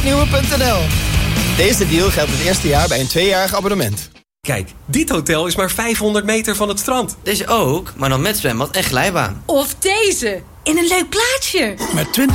Nieuwe.nl. Deze deal geldt het eerste jaar bij een 2-jarig abonnement. Kijk, dit hotel is maar 500 meter van het strand. Deze ook, maar dan met zwembad en glijbaan. Of deze, in een leuk plaatsje. Met 20